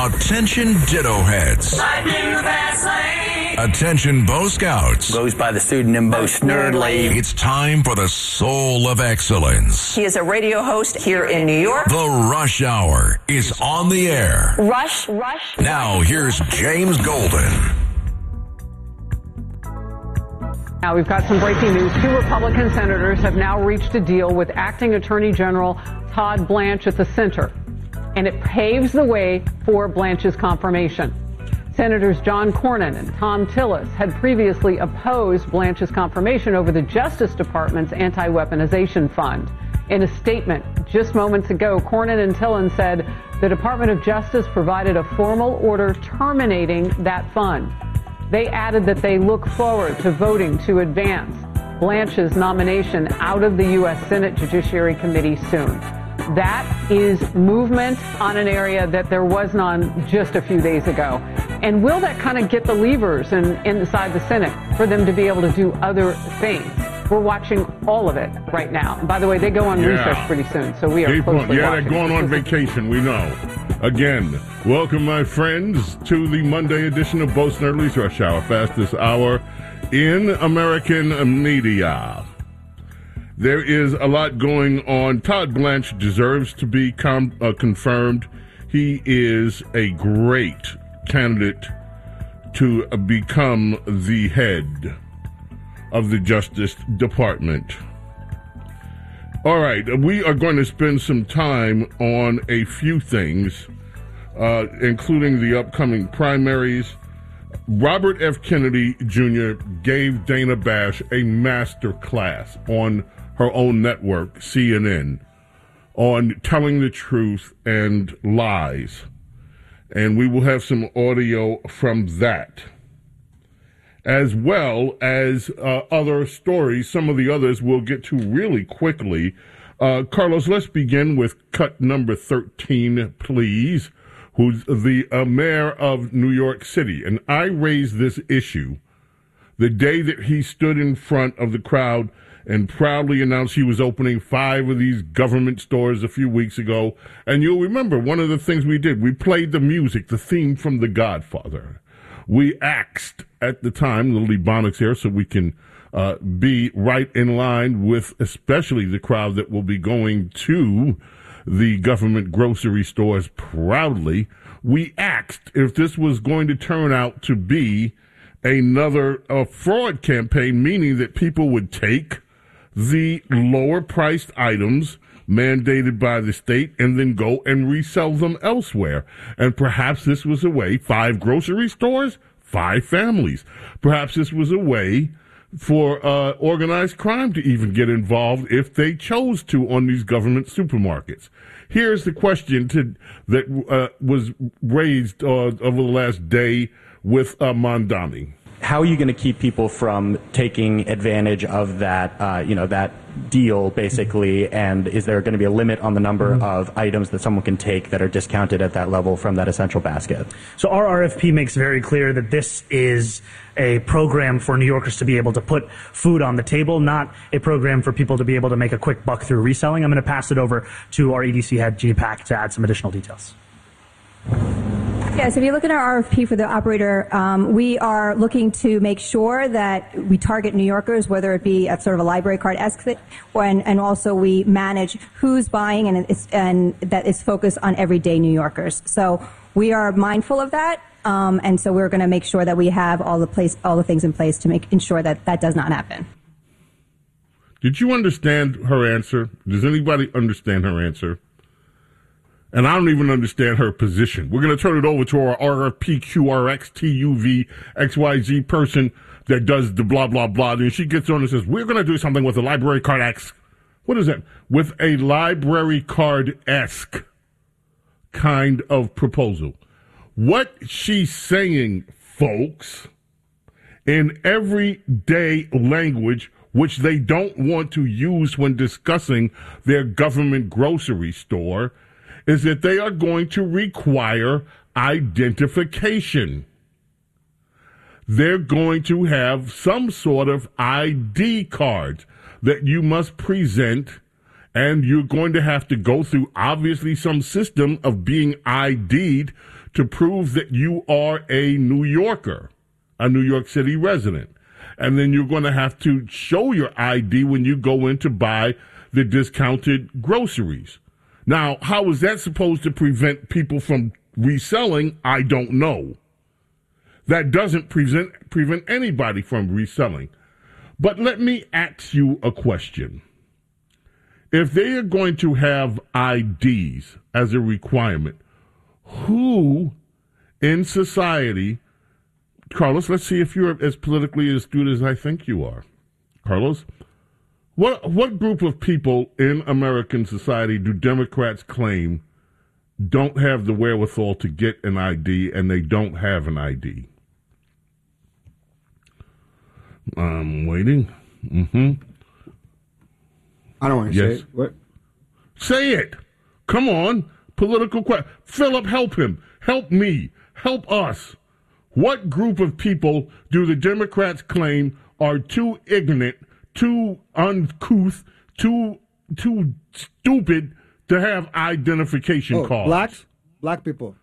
Attention Ditto Heads. Attention Bo Scouts. Goes by the pseudonym Bo Snerdley. It's time for the Soul of Excellence. He is a radio host here in New York. The Rush Hour is on the air. Rush. Now here's James Golden. Now we've got some breaking news. 2 Republican senators have now reached a deal with Acting Attorney General Todd Blanche at the center, and it paves the way for Blanche's confirmation. Senators John Cornyn and Thom Tillis had previously opposed Blanche's confirmation over the Justice Department's anti-weaponization fund. In a statement just moments ago, Cornyn and Tillis said the Department of Justice provided a formal order terminating that fund. They added that they look forward to voting to advance Blanche's nomination out of the U.S. Senate Judiciary Committee soon. That is movement on an area that there was none just a few days ago. And will that kind of get the levers inside the Senate for them to be able to do other things? We're watching all of it right now. And by the way, they go on recess pretty soon, so we are closely watching. They're going on vacation, we know. Again, welcome, my friends, to the Monday edition of Bo Snerdley's Rush Hour, fastest hour in American media. There is a lot going on. Todd Blanche deserves to be confirmed. He is a great candidate to become the head of the Justice Department. All right, we are going to spend some time on a few things, including the upcoming primaries. Robert F. Kennedy Jr. gave Dana Bash a master class on her own network, CNN, on telling the truth and lies. And we will have some audio from that, as well as other stories. Some of the others we'll get to really quickly. Carlos, let's begin with cut number 13, please, who's the mayor of New York City. And I raised this issue the day that he stood in front of the crowd and proudly announced he was opening 5 of these government stores a few weeks ago. And you'll remember one of the things we did, we played the music, the theme from The Godfather. We axed at the time, the Ebonics here, so we can be right in line with especially the crowd that will be going to the government grocery stores proudly. We axed if this was going to turn out to be another fraud campaign, meaning that people would take the lower priced items mandated by the state and then go and resell them elsewhere. And perhaps this was a way, 5 grocery stores, 5 families. Perhaps this was a way for organized crime to even get involved if they chose to on these government supermarkets. Here's the question that was raised over the last day with Mondani. How are you going to keep people from taking advantage of that, that deal, basically? And is there going to be a limit on the number of items that someone can take that are discounted at that level from that essential basket? So our RFP makes very clear that this is a program for New Yorkers to be able to put food on the table, not a program for people to be able to make a quick buck through reselling. I'm going to pass it over to our EDC head, Gene Pack, to add some additional details. Yes, if you look at our RFP for the operator, we are looking to make sure that we target New Yorkers, whether it be a sort of a library card-esque, and also we manage who's buying and that is focused on everyday New Yorkers. So we are mindful of that, and so we're going to make sure that we have all the things in place to ensure that that does not happen. Did you understand her answer? Does anybody understand her answer? And I don't even understand her position. We're going to turn it over to our RFPQRXTUVXYZ person that does the blah, blah, blah. And she gets on and says, we're going to do something with a library card-esque. What is that? With a library card-esque kind of proposal. What she's saying, folks, in everyday language, which they don't want to use when discussing their government grocery store, is that they are going to require identification. They're going to have some sort of ID card that you must present, and you're going to have to go through, obviously, some system of being ID'd to prove that you are a New Yorker, a New York City resident. And then you're going to have to show your ID when you go in to buy the discounted groceries. Now, how is that supposed to prevent people from reselling? I don't know. That doesn't prevent anybody from reselling. But let me ask you a question. If they are going to have IDs as a requirement, who in society, Carlos, let's see if you're as politically astute as I think you are. Carlos, what group of people in American society do Democrats claim don't have the wherewithal to get an ID and they don't have an ID? I'm waiting. I don't want to say it. What? Say it. Come on. Political question. Philip, help him. Help me. Help us. What group of people do the Democrats claim are too ignorant, too uncouth, too stupid to have identification cards? Blacks? Black people.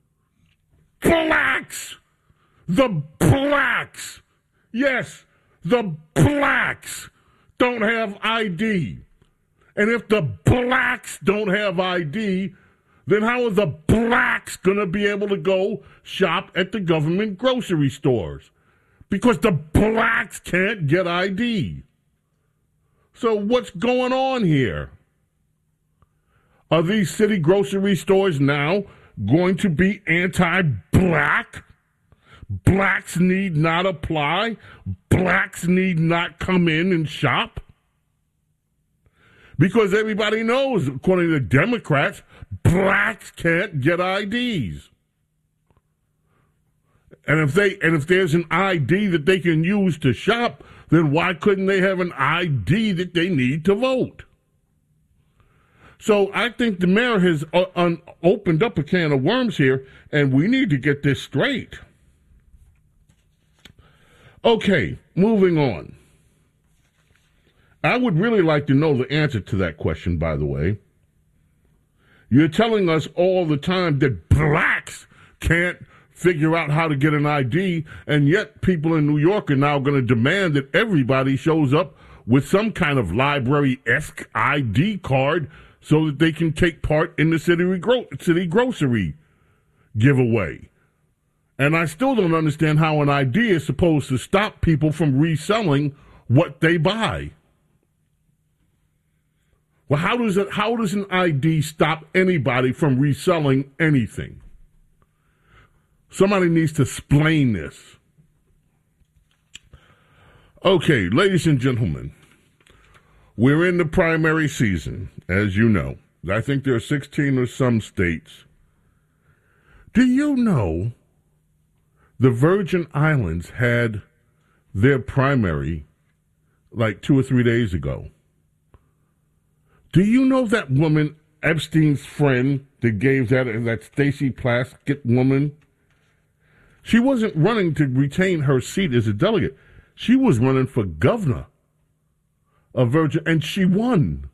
Blacks! The blacks! Yes, the blacks don't have ID. And if the blacks don't have ID, then how are the blacks going to be able to go shop at the government grocery stores? Because the blacks can't get ID. So what's going on here? Are these city grocery stores now going to be anti-black? Blacks need not apply? Blacks need not come in and shop? Because everybody knows, according to the Democrats, blacks can't get IDs. And if there's an ID that they can use to shop, then why couldn't they have an ID that they need to vote? So I think the mayor has opened up a can of worms here, and we need to get this straight. Okay, moving on. I would really like to know the answer to that question, by the way. You're telling us all the time that blacks can't figure out how to get an ID, and yet people in New York are now going to demand that everybody shows up with some kind of library-esque ID card so that they can take part in the city grocery giveaway. And I still don't understand how an ID is supposed to stop people from reselling what they buy. Well, how does an ID stop anybody from reselling anything? Somebody needs to explain this. Okay, ladies and gentlemen, we're in the primary season, as you know. I think there are 16 or some states. Do you know the Virgin Islands had their primary like 2 or 3 days ago? Do you know that woman, Epstein's friend, that gave that Stacey Plaskett woman? She wasn't running to retain her seat as a delegate. She was running for governor of Virgin, and she won.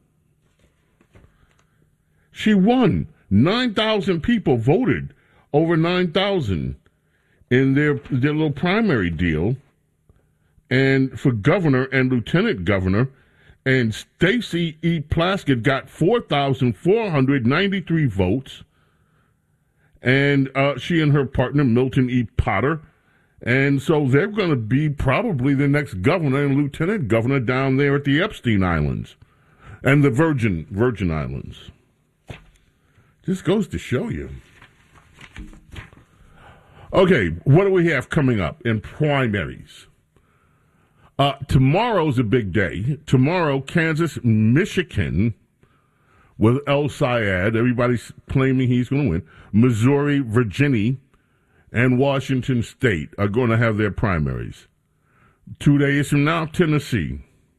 She won. 9,000 people voted, over 9,000 in their little primary deal, and for governor and lieutenant governor. And Stacey E. Plaskett got 4,493 votes. And she and her partner, Milton E. Potter. And so they're going to be probably the next governor and lieutenant governor down there at the Epstein Islands and the Virgin Islands. Just goes to show you. Okay, what do we have coming up in primaries? Tomorrow's a big day. Tomorrow, Kansas, Michigan, with El Sayed. Everybody's claiming he's going to win. Missouri, Virginia, and Washington State are going to have their primaries. 2 days from now, Tennessee.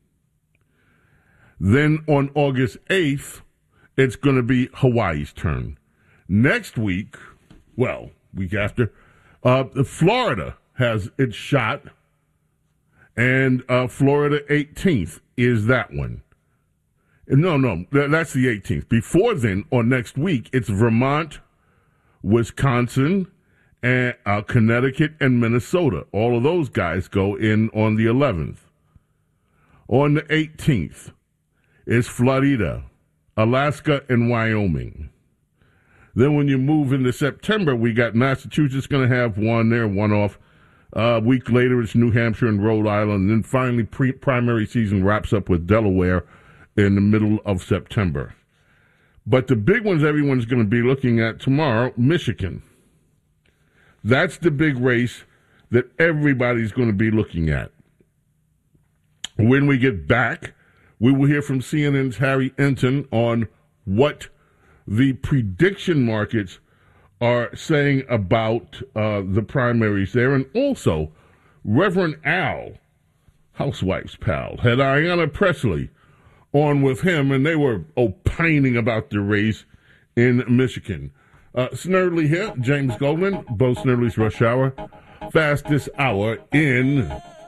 Then on August 8th, it's going to be Hawaii's turn. Next week, week after, Florida has its shot. And Florida 18th is that one. No, that's the 18th. Before then, or next week, it's Vermont, Wisconsin, and Connecticut and Minnesota. All of those guys go in on the 11th. On the 18th is Florida, Alaska, and Wyoming. Then when you move into September, we got Massachusetts going to have one there, one off. A week later, it's New Hampshire and Rhode Island. And then finally, primary season wraps up with Delaware in the middle of September. But the big ones everyone's going to be looking at tomorrow, Michigan. That's the big race that everybody's going to be looking at. When we get back, we will hear from CNN's Harry Enton on what the prediction markets are saying about the primaries there. And also, Reverend Al, Housewife's pal, had Ayanna Pressley on with him, and they were opining about the race in Michigan. Snerdly here, James Goldman, Bo Snerdly's Rush Hour. Fastest hour in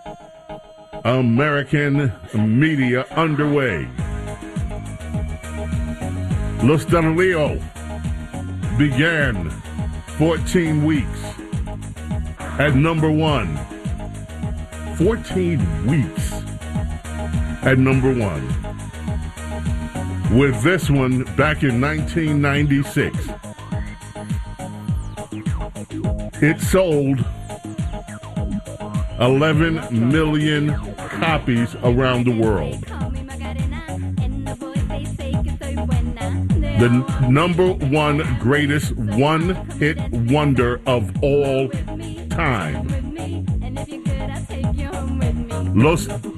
American media underway. Los Del Rio began 14 weeks at number one. 14 weeks at number one. With this one back in 1996. It sold 11 million copies around the world. The number one greatest one-hit wonder of all time. Los